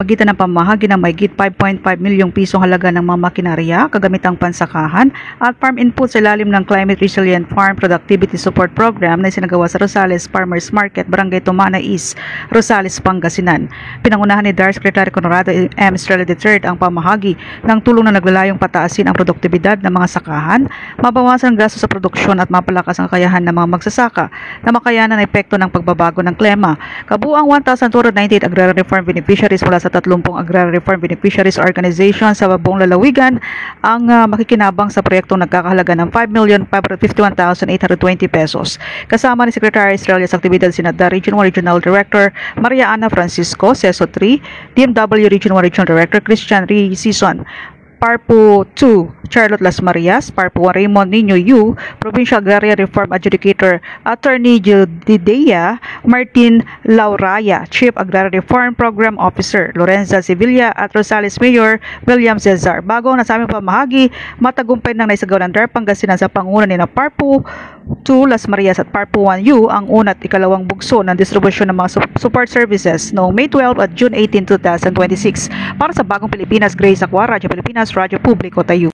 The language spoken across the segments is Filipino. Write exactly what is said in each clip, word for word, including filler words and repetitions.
pamamagitan ng pamahagi ng mahigit five point five milyong pisong halaga ng mga makinarya, kagamitang pansakahan at farm input sa ilalim ng Climate Resilient Farm Productivity Support Program na isinagawa sa Rosales Farmers Market, Barangay Tumana East, Rosales, Pangasinan. Pinangunahan ni D A R Secretary Conrado M. Estrella the third ang pamahagi ng tulong na naglalayong pataasin ang produktibidad ng mga sakahan, mabawasan ang gasto sa produksyon at mapalakas ang kakayahan ng mga magsasaka na makayanan ang epekto ng pagbabago ng klima. Kabuang one thousand two hundred ninety-eight agrarian reform beneficiaries mula sa thirty agrarian reform beneficiaries organization sa buong lalawigan ang uh, makikinabang sa proyektong nagkakahalaga ng five million five hundred fifty-one thousand eight hundred twenty pesos. Kasama ni Secretary Estrella sa aktibidad sina D A R Region one Regional Director Maria Ana Francisco, CESO three, D M W Region one Regional Director Christian Ri Sison, Parpo two, Charlotte Las Marias, Parpo one, Raymond Nino Yu, Provincial Agrarian Reform Adjudicator, Attorney Judidea Martin Lauraya, Chief Agrarian Reform Program Officer, Lorenza Sevilla at Rosales Mayor William Cesar. Bago ang nasabing pamahagi, matagumpay ng naisagawa ng D A R Pangasinan sa panguna ni na Parpo two, Las Marias at Parpo one U ang una at ikalawang bugso ng distribusyon ng mga support services noong May twelve at June eighteen, twenty twenty-six. Para sa Bagong Pilipinas, Grace Aqua, Radyo Pilipinas, Radyo Publiko, Tayo.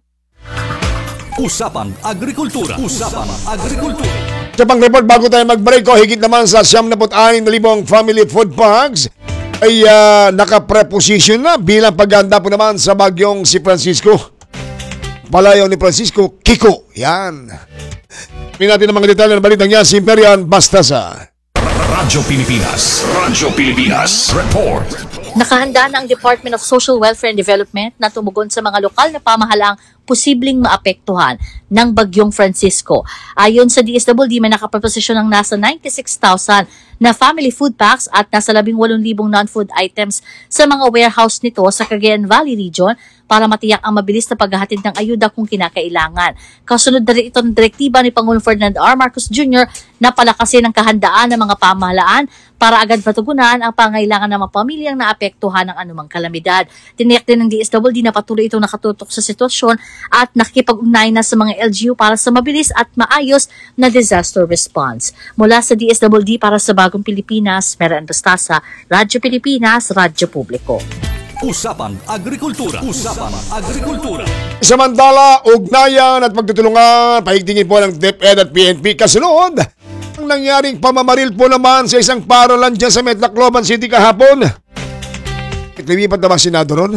Usapang Agrikultura. Usapang Agrikultura. Sa pang report bago tayo mag-break, ko higit naman sa siyam na anim na libong family food packs ay uh, nakapreposition na bilang paghahanda po naman sa bagyong si Francisco. Palayaw ni Francisco, Kiko. Yan. May natin ang mga detalye ng balitang yan, si Imperian Bastasa. Radyo Pilipinas. Radyo Pilipinas. Report. Nakahanda na ang Department of Social Welfare and Development na tumugon sa mga lokal na pamahalaang posibleng maapektuhan ng Bagyong Francisco. Ayon sa D S W D, may nakaproposisyon ng nasa ninety-six thousand na family food packs at nasa labing walong libong non-food items sa mga warehouse nito sa Cagayan Valley Region para matiyak ang mabilis na paghahatid ng ayuda kung kinakailangan. Kasunod na rin ito ng direktiba ni Pangulong Ferdinand R. Marcos Junior na palakasin ang kahandaan ng mga pamahalaan para agad matugunan ang pangailangan ng mga pamilyang naapektuhan ng anumang kalamidad. Tiniyak din ng D S W D na patuloy itong nakatutok sa sitwasyon at nakikipag-ugnay na sa mga L G U para sa mabilis at maayos na disaster response. Mula sa D S W D para sa Bagong Pilipinas, Meran Bastasa, Radyo Pilipinas, Radyo Publiko. Usapang Agrikultura. Usapang Agrikultura. Samantala, ugnayan at pagtutulungan, paigtingin po ng DepEd at P N P. Kasunod, ang nangyaring pamamaril po naman sa isang paralan dyan sa Metacloban City kahapon. Lumipat na ba Senado ron?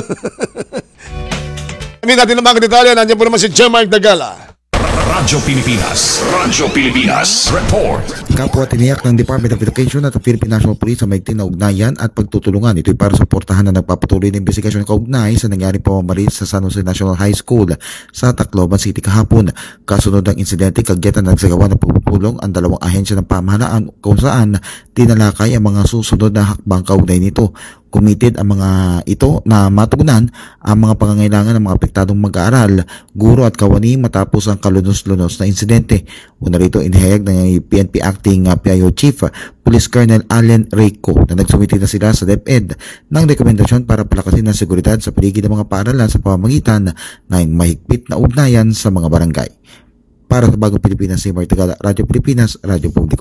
Amin natin ang mga detalye. Nandiyan po naman si J-Mark Dagala. Radyo Pilipinas. Radyo Pilipinas. Report. Kapwa tiniyak ng Department of Education at ng Philippine National Police sa maigting na ugnayan at pagtutulungan. Ito'y para suportahan na nagpapatuloy na investigasyon kaugnay sa nangyaring pamamaril sa San Jose National High School sa Tacloban City kahapon. Kasunod ng insidente, kagyatan na nagsagawa ng pagpupulong ang dalawang ahensya ng pamahalaan kung saan tinalakay ang mga susunod na hakbang kaugnay nito. Committed ang mga ito na matugunan ang mga pangangailangan ng mga apektadong mag-aaral, guro at kawani matapos ang kalunos-lunos na insidente. Una rito inihayag ng P N P Acting P I O Chief Police Colonel Allen Reyco na nagsumiti na sila sa DepEd ng rekomendasyon para palakasin ang seguridad sa paligid ng mga paaralan sa pamamagitan ng mahigpit na ugnayan sa mga barangay. Para sa Bagong Pilipinas, si Martigala, Radyo Pilipinas, Radyo Publiko.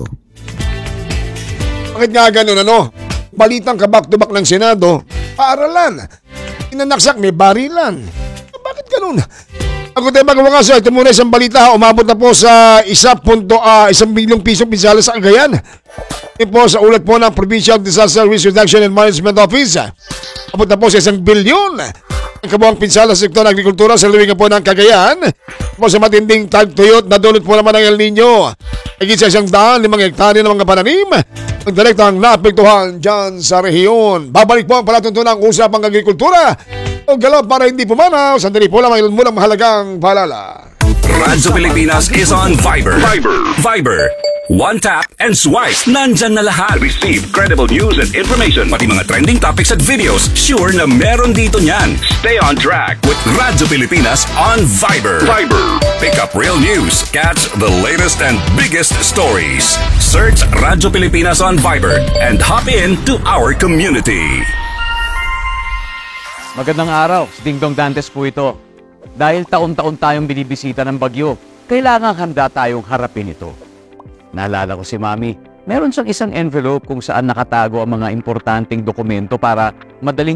Bakit nga ganun ano? Balitang kabak-to-bak ng Senado, paaralan. Inanaksak, may barilan. Bakit ganun? Ako tayo magwakas, ito muna isang balita. Umabot na po sa isa punto, uh, isang milyong pisong pinsala sa Cagayan. Ito po sa ulat po ng Provincial Disaster Risk Reduction and Management Office. Umabot na po sa isang bilyon. Ang kabuang pinsala sa sektor ng agrikultura sa luwingan po ng Cagayan. Po sa matinding tagtuyot na dulot po naman ng El Nino. Higit sa isang daan, limang hektare ng mga pananim. Ang direktang naapektuhan dyan sa rehiyon. Babalik po ang palatuntunang usapang agrikultura. O galaw para hindi pumanaw. Sandali po lamang ilan mo ng mahalagang paalala. Radyo Pilipinas is on Viber. Viber. Viber. One tap and swipe. Nandyan na lahat. Receive credible news and information. Pati mga trending topics at videos. Sure na meron dito niyan. Stay on track with Radyo Pilipinas on Viber. Viber. Pick up real news. Catch the latest and biggest stories. Search Radyo Pilipinas on Viber and hop in to our community. Magandang araw. Si Dingdong Dantes po ito. Dahil taon-taon tayong binibisita ng bagyo, kailangan handa tayong harapin ito. Naalala ko si Mami, meron siyang isang envelope kung saan nakatago ang mga importanteng dokumento para madaling